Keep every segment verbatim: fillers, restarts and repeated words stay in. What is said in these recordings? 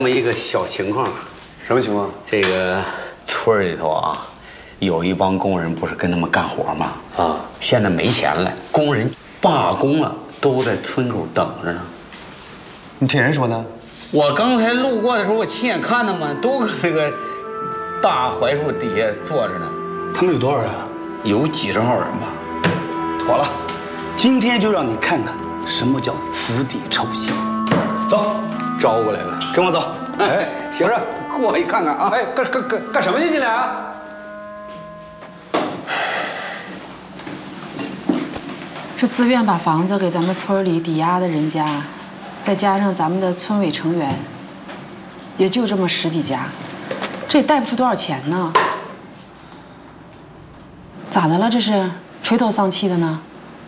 这么一个小情况， 什么情况？ 这个村里头啊，有一帮工人不是跟他们干活吗？啊，现在没钱了，工人罢工了，都在村口等着呢。 你听人说的？ 我刚才路过的时候，我亲眼看他们都搁那个大槐树底下坐着呢。 他们有多少人啊？ 有几十号人吧。 妥了，今天就让你看看什么叫釜底抽薪。走。 招过来了， 跟我走。 哎，行，过去看看啊。 哎，干干干干什么去？你俩？ 这自愿把房子给咱们村里抵押的人家，再加上咱们的村委成员，也就这么十几家，这也贷不出多少钱呢。咋的了？这是垂头丧气的呢？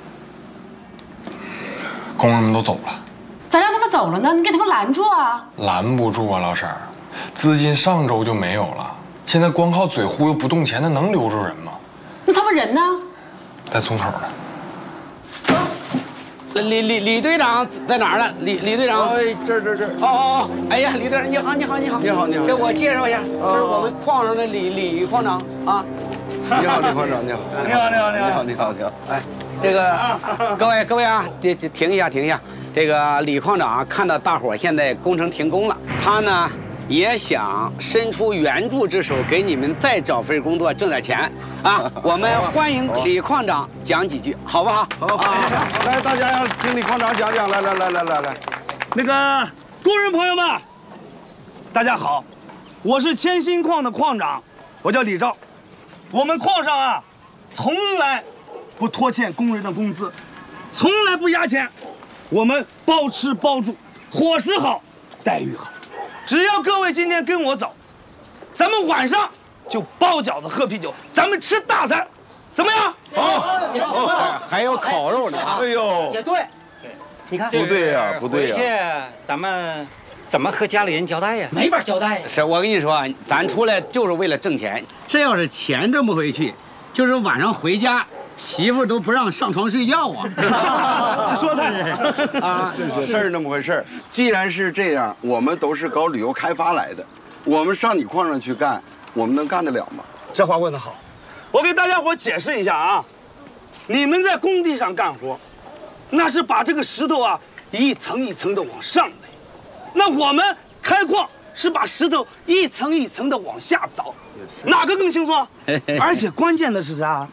工人们都走了。 咋让他们走了呢？你给他们拦住啊！ 拦不住啊，老婶儿，资金上周就没有了，现在光靠嘴忽悠不动钱，那能留住人吗？ 那他们人呢？ 在村口呢。 走，李李李队长在哪儿呢？李李队长， 哎，这这这， 哦哦哦，哎呀，李队长你好，你好，你好， 你好，你好， 给我介绍一下，这是我们矿上的李李矿长啊。 你好，李矿长，你好， 你好，你好，你好， 你好，你好， 哎，这个各位各位啊，停停一下，停一下。 这个李矿长看到大伙现在工程停工了，他呢也想伸出援助之手，给你们再找份工作挣点钱啊！我们欢迎李矿长讲几句，好不好？ 好啊！来，大家要听李矿长讲讲，来来来来来来， 那个工人朋友们，大家好，我是千兴矿的矿长，我叫李兆。我们矿上啊，从来不拖欠工人的工资，从来不压钱。 我们包吃包住，伙食好，待遇好。只要各位今天跟我走，咱们晚上就包饺子喝啤酒，咱们吃大餐，怎么样？ 好， 还有烤肉呢啊！ 哎呦， 也对，你看不对呀，不对呀。 回去咱们怎么和家里人交代呀？没法交代呀。 是我跟你说，咱出来就是为了挣钱，这要是钱挣不回去，就是晚上回家。 媳妇都不让上床睡觉啊！ 说的啊，是事儿那么回事儿。既然是这样，我们都是搞旅游开发来的，我们上你矿上去干，我们能干得了吗？ 这话问得好，我给大家伙解释一下啊。你们在工地上干活，那是把这个石头啊一层一层的往上垒，那我们开矿是把石头一层一层的往下凿，哪个更轻松？而且关键的是啥？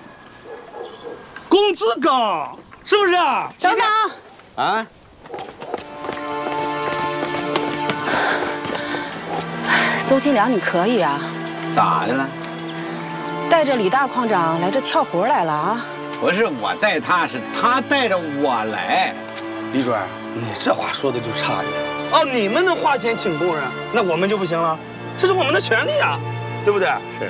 工资高，是不是啊？ 等等啊！ 邹清良，你可以啊！ 咋的了？ 带着李大矿长来这撬活来了啊？ 不是我带他，是他带着我来。 李主任，你这话说的就差一点哦。你们能花钱请工人，那我们就不行了，这是我们的权利啊，对不对？ 是。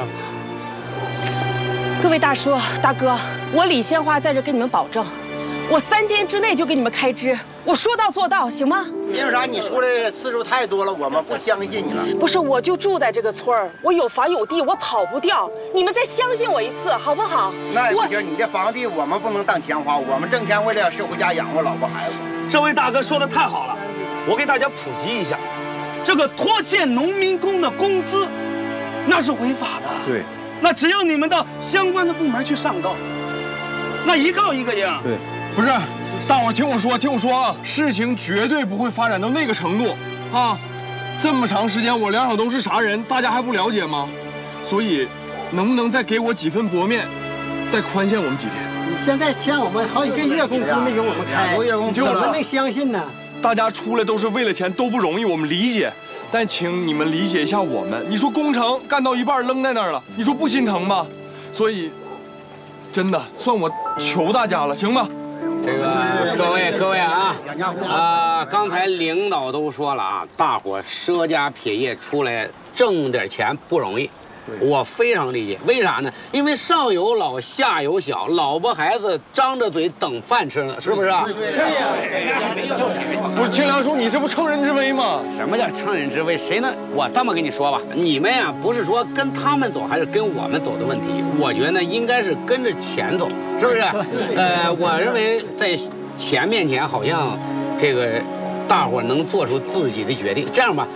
各位大叔大哥，我李鲜花在这跟你们保证，我三天之内就给你们开支，我说到做到，行吗？ 凭啥你说的次数太多了，我们不相信你了？ 不是，我就住在这个村儿，我有房有地，我跑不掉，你们再相信我一次，好不好？ 那也不行，你的房地我们不能当钱花，我们挣钱为了是回家养活老婆孩子。 这位大哥说的太好了，我给大家普及一下，这个拖欠农民工的工资，那是违法的。 对。 那只要你们到相关的部门去上告，那一告一个赢。 对， 不是，大伙儿听我说，听我说啊，事情绝对不会发展到那个程度啊！这么长时间，我两小都是啥人，大家还不了解吗？所以，能不能再给我几分薄面，再宽限我们几天？ 你现在欠我们好几个月工资没给我们开，怎么能相信呢？ 大家出来都是为了钱，都不容易，我们理解。 但请你们理解一下我们。你说工程干到一半扔在那儿了，你说不心疼吗？所以，真的算我求大家了，行吗？ 这个各位各位啊啊，刚才领导都说了啊，大伙舍家撇业出来挣点钱不容易。 我非常理解，为啥呢？因为上有老下有小，老婆孩子张着嘴等饭吃呢，是不是啊？ 对呀。 不是清凉叔，你这不乘人之危吗？ 什么叫乘人之危？谁能？我这么跟你说吧，你们呀，不是说跟他们走还是跟我们走的问题，我觉得呢，应该是跟着钱走，是不是？呃，我认为在钱面前好像这个大伙儿能做出自己的决定。这样吧，